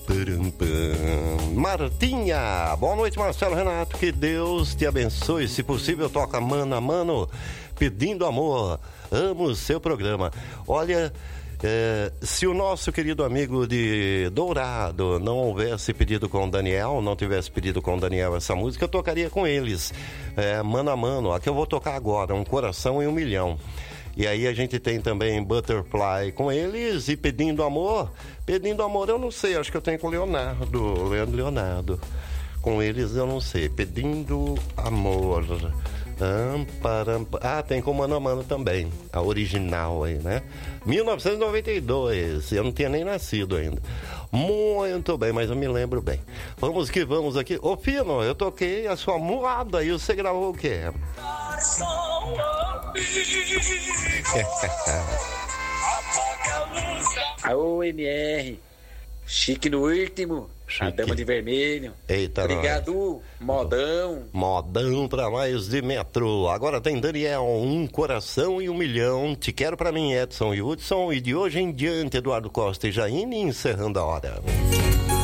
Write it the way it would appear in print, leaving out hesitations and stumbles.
Martinha, boa noite, Marcelo Renato, que Deus te abençoe, se possível toca Mano a Mano, Pedindo Amor, amo o seu programa. Olha, se o nosso querido amigo de Dourado não houvesse pedido com o Daniel, não tivesse pedido com o Daniel essa música, eu tocaria com eles, Mano a Mano, a que eu vou tocar agora, Um Coração e Um Milhão. E aí a gente tem também Butterfly com eles e Pedindo Amor. Pedindo Amor eu não sei, acho que eu tenho com o Leonardo. Com eles eu não sei. Pedindo Amor. Tem com Mano a Mano também. A original aí, né? 1992. Eu não tinha nem nascido ainda. Muito bem, mas eu me lembro bem. Vamos que vamos aqui. Ô Fino, eu toquei a sua moada e você gravou o quê? Aô, MR, chique no último, chique. A Dama de Vermelho. Eita, obrigado, nós. Modão pra mais de metro. Agora tem Daniel, Um Coração e Um Milhão. Te quero pra mim, Edson e Hudson. E de hoje em diante, Eduardo Costa e Jaine, encerrando a hora.